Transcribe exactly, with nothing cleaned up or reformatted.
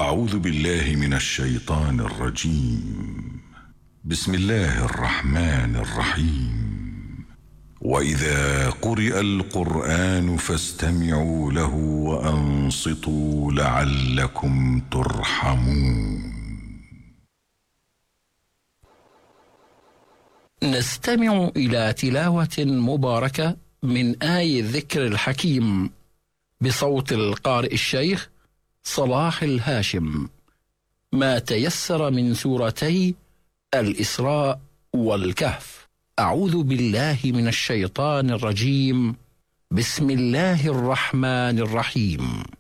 أعوذ بالله من الشيطان الرجيم. بسم الله الرحمن الرحيم. وإذا قرئ القرآن فاستمعوا له وأنصتوا لعلكم ترحمون. نستمع إلى تلاوة مباركة من آي الذكر الحكيم بصوت القارئ الشيخ صلاح الهاشم، ما تيسر من سورتي الإسراء والكهف. أعوذ بالله من الشيطان الرجيم. بسم الله الرحمن الرحيم.